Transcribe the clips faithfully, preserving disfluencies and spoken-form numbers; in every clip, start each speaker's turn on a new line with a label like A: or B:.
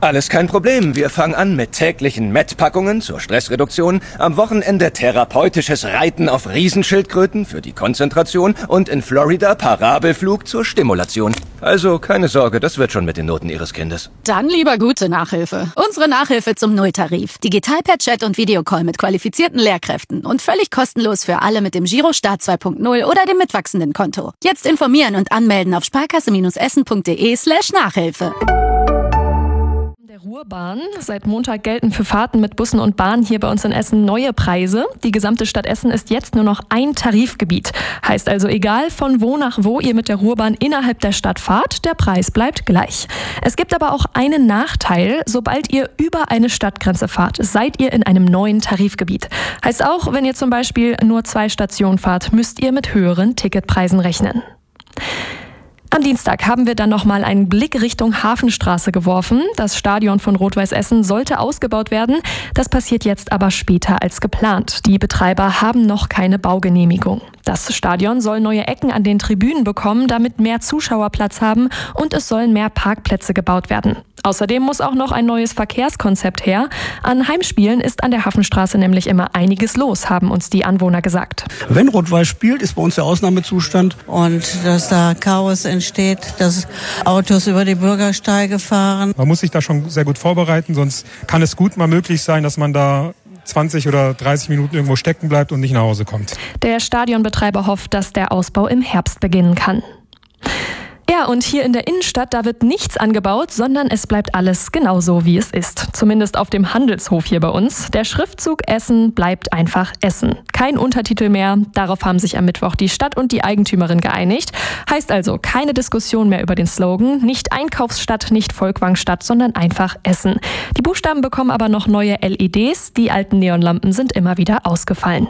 A: Alles kein Problem. Wir fangen an mit täglichen Met-Packungen zur Stressreduktion, am Wochenende therapeutisches Reiten auf Riesenschildkröten für die Konzentration und in Florida Parabelflug zur Stimulation. Also keine Sorge, das wird schon mit den Noten Ihres Kindes.
B: Dann lieber gute Nachhilfe. Unsere Nachhilfe zum Nulltarif. Digital per Chat und Videocall mit qualifizierten Lehrkräften und völlig kostenlos für alle mit dem Girostart zwei Punkt null oder dem mitwachsenden Konto. Jetzt informieren und anmelden auf sparkasse-essen.de slash Nachhilfe.
C: Ruhrbahn. Seit Montag gelten für Fahrten mit Bussen und Bahnen hier bei uns in Essen neue Preise. Die gesamte Stadt Essen ist jetzt nur noch ein Tarifgebiet. Heißt also, egal von wo nach wo ihr mit der Ruhrbahn innerhalb der Stadt fahrt, der Preis bleibt gleich. Es gibt aber auch einen Nachteil. Sobald ihr über eine Stadtgrenze fahrt, seid ihr in einem neuen Tarifgebiet. Heißt auch, wenn ihr zum Beispiel nur zwei Stationen fahrt, müsst ihr mit höheren Ticketpreisen rechnen. Am Dienstag haben wir dann nochmal einen Blick Richtung Hafenstraße geworfen. Das Stadion von Rot-Weiß Essen sollte ausgebaut werden. Das passiert jetzt aber später als geplant. Die Betreiber haben noch keine Baugenehmigung. Das Stadion soll neue Ecken an den Tribünen bekommen, damit mehr Zuschauer Platz haben, und es sollen mehr Parkplätze gebaut werden. Außerdem muss auch noch ein neues Verkehrskonzept her. An Heimspielen ist an der Hafenstraße nämlich immer einiges los, haben uns die Anwohner gesagt.
D: Wenn Rot-Weiß spielt, ist bei uns der Ausnahmezustand.
E: Und dass da Chaos entsteht, dass Autos über die Bürgersteige fahren.
F: Man muss sich da schon sehr gut vorbereiten, sonst kann es gut mal möglich sein, dass man da zwanzig oder dreißig Minuten irgendwo stecken bleibt und nicht nach Hause kommt.
C: Der Stadionbetreiber hofft, dass der Ausbau im Herbst beginnen kann. Ja, und hier in der Innenstadt, da wird nichts angebaut, sondern es bleibt alles genauso, wie es ist. Zumindest auf dem Handelshof hier bei uns. Der Schriftzug Essen bleibt einfach Essen. Kein Untertitel mehr. Darauf haben sich am Mittwoch die Stadt und die Eigentümerin geeinigt. Heißt also keine Diskussion mehr über den Slogan. Nicht Einkaufsstadt, nicht Volkwangstadt, sondern einfach Essen. Die Buchstaben bekommen aber noch neue L E Ds. Die alten Neonlampen sind immer wieder ausgefallen.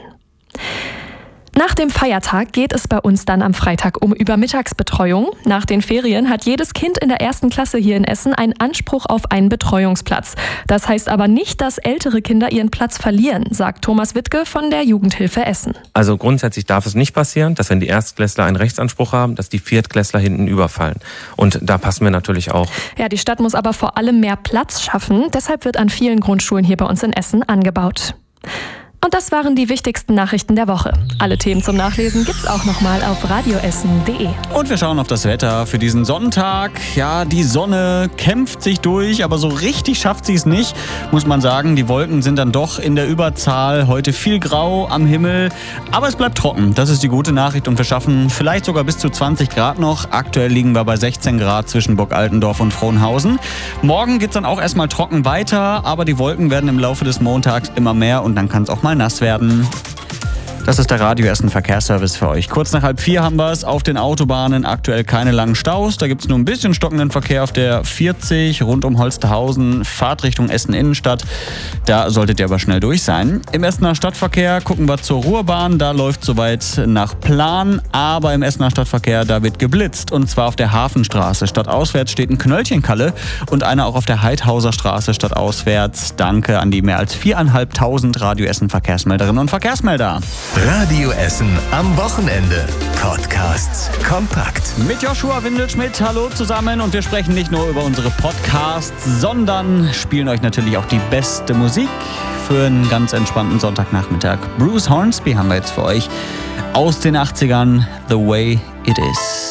C: Nach dem Feiertag geht es bei uns dann am Freitag um Übermittagsbetreuung. Nach den Ferien hat jedes Kind in der ersten Klasse hier in Essen einen Anspruch auf einen Betreuungsplatz. Das heißt aber nicht, dass ältere Kinder ihren Platz verlieren, sagt Thomas Wittke von der Jugendhilfe Essen.
G: Also grundsätzlich darf es nicht passieren, dass wenn die Erstklässler einen Rechtsanspruch haben, dass die Viertklässler hinten überfallen. Und da passen wir natürlich auch.
C: Ja, die Stadt muss aber vor allem mehr Platz schaffen. Deshalb wird an vielen Grundschulen hier bei uns in Essen angebaut. Und das waren die wichtigsten Nachrichten der Woche. Alle Themen zum Nachlesen gibt's auch nochmal auf radioessen punkt de.
H: Und wir schauen auf das Wetter für diesen Sonntag. Ja, die Sonne kämpft sich durch, aber so richtig schafft sie es nicht, muss man sagen. Die Wolken sind dann doch in der Überzahl. Heute viel grau am Himmel, aber es bleibt trocken. Das ist die gute Nachricht und wir schaffen vielleicht sogar bis zu zwanzig Grad noch. Aktuell liegen wir bei sechzehn Grad zwischen Burg Altendorf und Frohnhausen. Morgen geht's dann auch erstmal trocken weiter, aber die Wolken werden im Laufe des Montags immer mehr und dann kann es auch mal nass werden. Das ist der Radio Essen Verkehrsservice für euch. Kurz nach halb vier haben wir es. Auf den Autobahnen aktuell keine langen Staus. Da gibt es nur ein bisschen stockenden Verkehr auf der vierzig rund um Holsterhausen, Fahrtrichtung Essen Innenstadt. Da solltet ihr aber schnell durch sein. Im Essener Stadtverkehr gucken wir zur Ruhrbahn. Da läuft soweit nach Plan. Aber im Essener Stadtverkehr, da wird geblitzt. Und zwar auf der Hafenstraße. Stadtauswärts steht ein Knöllchenkalle und einer auch auf der Heidhauser Straße stadtauswärts. Danke an die mehr als viertausendfünfhundert Radio Essen Verkehrsmelderinnen und Verkehrsmelder.
I: Radio Essen am Wochenende. Podcasts kompakt.
H: Mit Joshua Windelschmidt, hallo zusammen. Und wir sprechen nicht nur über unsere Podcasts, sondern spielen euch natürlich auch die beste Musik für einen ganz entspannten Sonntagnachmittag. Bruce Hornsby haben wir jetzt für euch aus den achtzigern, The Way It Is.